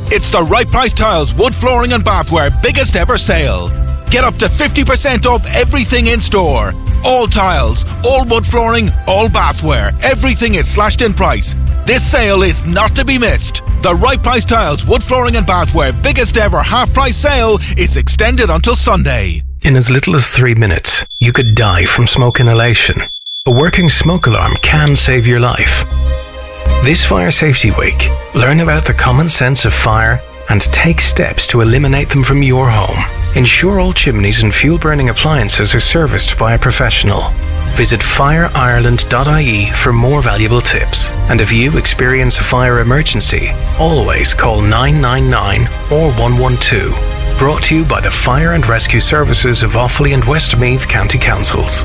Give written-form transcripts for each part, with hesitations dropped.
It's the Right Price Tiles Wood Flooring and Bathware biggest ever sale. Get up to 50% off everything in store. All tiles, all wood flooring, all bathware. Everything is slashed in price. This sale is not to be missed. The Right Price Tiles Wood Flooring and Bathware biggest ever half price sale is extended until Sunday. In as little as 3 minutes, you could die from smoke inhalation. A working smoke alarm can save your life. This Fire Safety Week, learn about the common sense of fire and take steps to eliminate them from your home. Ensure all chimneys and fuel-burning appliances are serviced by a professional. Visit fireireland.ie for more valuable tips. And if you experience a fire emergency, always call 999 or 112. Brought to you by the Fire and Rescue Services of Offaly and Westmeath County Councils.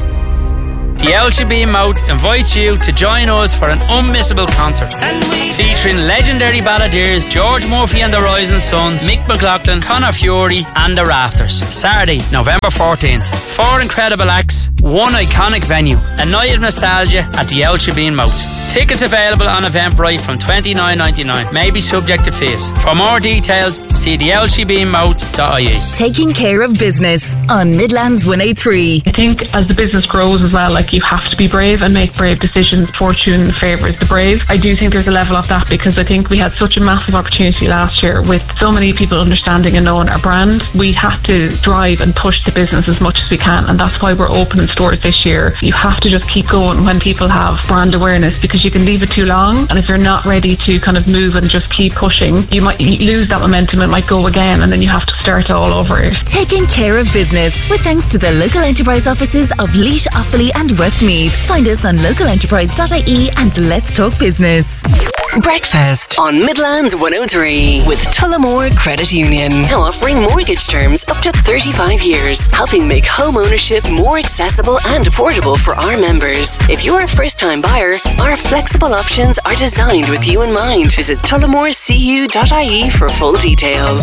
The LCB Mouth invites you to join us for an unmissable concert featuring legendary balladeers George Murphy and the Rising Sons, Mick McLaughlin, Conor Fury and the Rafters. Saturday, November 14th. 4 incredible acts, one iconic venue, a night of nostalgia at the LCB Mouth. Tickets available on Eventbrite from $29.99. May be subject to fees. For more details, see the lcbmouth.ie. Taking care of business on Midlands 103. I think as the business grows as well, you have to be brave and make brave decisions. Fortune favours the brave. I do think there's a level of that because I think we had such a massive opportunity last year with so many people understanding and knowing our brand. We have to drive and push the business as much as we can, and that's why we're opening stores this year. You have to just keep going when people have brand awareness, because you can leave it too long, and if you're not ready to kind of move and just keep pushing, you might lose that momentum. It might go again, and then you have to start all over. Taking care of business with thanks to the local enterprise offices of Laois, Offaly and Westmeath. Find us on localenterprise.ie and let's talk business. Breakfast on Midlands 103 with Tullamore Credit Union. Now offering mortgage terms up to 35 years, helping make home ownership more accessible and affordable for our members. If you're a first-time buyer, our flexible options are designed with you in mind. Visit tullamorecu.ie for full details.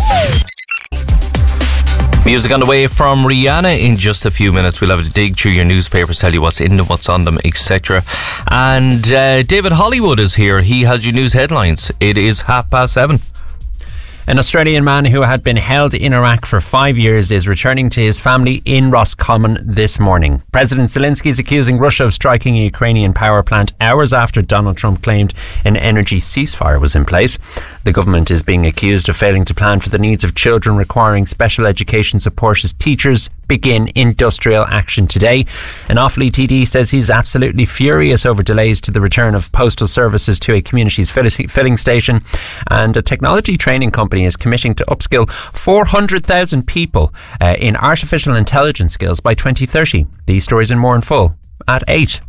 Music on the way from Rihanna in just a few minutes. We'll have to dig through your newspapers, tell you what's in them, what's on them, etc. And David Hollywood is here. He has your news headlines. It is 7:30. An Australian man who had been held in Iraq for 5 years is returning to his family in Roscommon this morning. President Zelensky is accusing Russia of striking a Ukrainian power plant hours after Donald Trump claimed an energy ceasefire was in place. The government is being accused of failing to plan for the needs of children requiring special education support as teachers begin industrial action today. An Offaly TD says he's absolutely furious over delays to the return of postal services to a community's filling station, and a technology training company is committing to upskill 400,000 people in artificial intelligence skills by 2030. These stories and more in full at 8.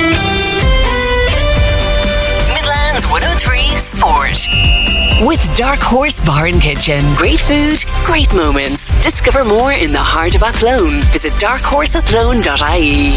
Midlands 103 Sport. With Dark Horse Bar and Kitchen. Great food, great moments. Discover more in the heart of Athlone. Visit darkhorseathlone.ie.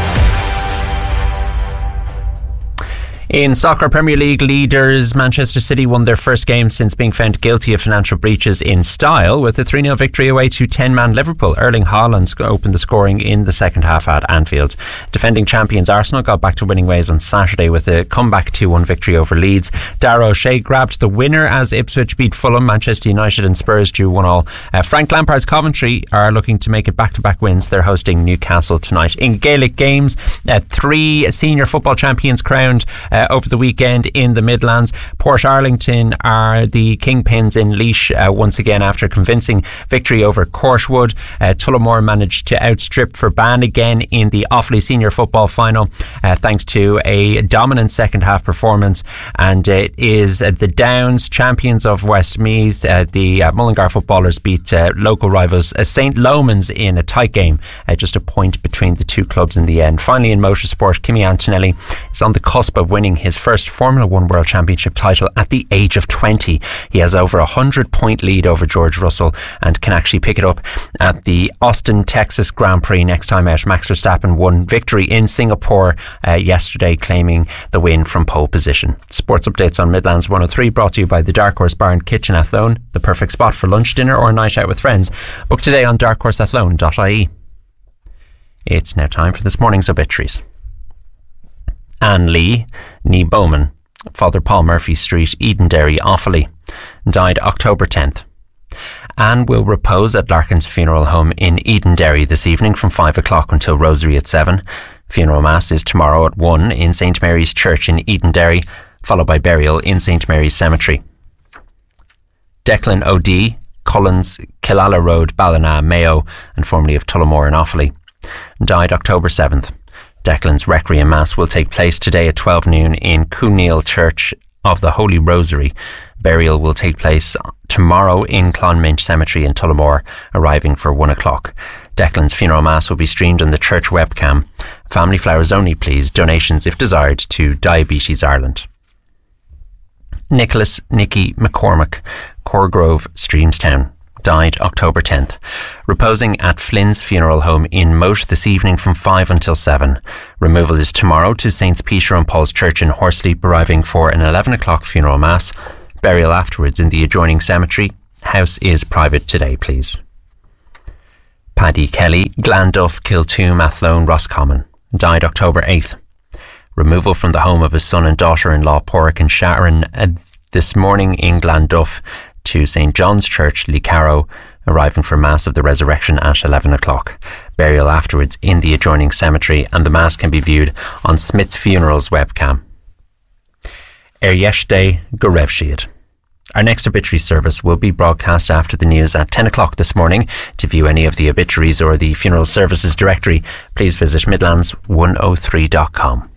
In soccer, Premier League leaders Manchester City won their first game since being found guilty of financial breaches in style with a 3-0 victory away to 10-man Liverpool. Erling Haaland opened the scoring in the second half at Anfield. Defending champions Arsenal got back to winning ways on Saturday with a comeback 2-1 victory over Leeds. Dara O'Shea grabbed the winner as Ipswich beat Fulham. Manchester United and Spurs drew 1-1. Frank Lampard's Coventry are looking to make it back-to-back wins. They're hosting Newcastle tonight. In Gaelic games, 3 senior football champions crowned over the weekend in the Midlands. Port Arlington are the kingpins in Laois once again after convincing victory over Courtwood. Tullamore managed to outstrip Verban again in the Offaly senior football final thanks to a dominant second half performance, and it is the Downs, champions of Westmeath. The Mullingar footballers beat local rivals St. Lomans in a tight game, just a point between the two clubs in the end. Finally, in motorsport, Kimi Antonelli is on the cusp of winning his first Formula 1 World Championship title at the age of 20. He has over a 100-point lead over George Russell and can actually pick it up at the Austin, Texas Grand Prix next time out. Max Verstappen won victory in Singapore yesterday, claiming the win from pole position. Sports updates on Midlands 103 brought to you by the Dark Horse Bar and Kitchen Athlone, the perfect spot for lunch, dinner or a night out with friends. Book today on darkhorseathlone.ie. It's now time for this morning's obituaries. Anne Lee, Nee Bowman, Father Paul Murphy Street, Edenderry, Offaly. died October 10th. Anne will repose at Larkin's Funeral Home in Edenderry this evening from 5 o'clock until Rosary at 7. Funeral Mass is tomorrow at 1 in St Mary's Church in Edenderry, followed by burial in St Mary's Cemetery. Declan O'D, Collins, Killala Road, Ballina, Mayo, and formerly of Tullamore and Offaly, died October 7th. Declan's Requiem Mass will take place today at 12 noon in Cooneal Church of the Holy Rosary. Burial will take place tomorrow in Clonminch Cemetery in Tullamore, arriving for 1 o'clock. Declan's funeral mass will be streamed on the church webcam. Family flowers only, please. Donations, if desired, to Diabetes Ireland. Nicholas Nicky McCormick, Corgrove, Streamstown, died October 10th. Reposing at Flynn's Funeral Home in Moat this evening from 5 until 7. Removal is tomorrow to Saints Peter and Paul's Church in Horsley, arriving for an 11 o'clock funeral mass. Burial afterwards in the adjoining cemetery. House is private today, please. Paddy Kelly, Glanduff, Kiltoom, Athlone, Roscommon, died October 8th. Removal from the home of his son and daughter-in-law, Porrick and Sharon, this morning in Glanduff to St John's Church, Licaro, arriving for Mass of the Resurrection at 11 o'clock. Burial afterwards in the adjoining cemetery, and the Mass can be viewed on Smith's Funerals webcam. Yeshde Gorevshiad. Our next obituary service will be broadcast after the news at 10 o'clock this morning. To view any of the obituaries or the funeral services directory, please visit Midlands103.com.